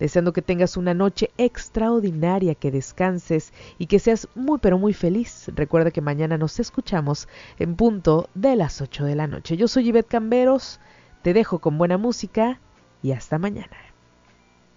deseando que tengas una noche extraordinaria, que descanses y que seas muy pero muy feliz. Recuerda que mañana nos escuchamos en punto de las 8 de la noche. Yo soy Ivette Camberos, te dejo con buena música y hasta mañana.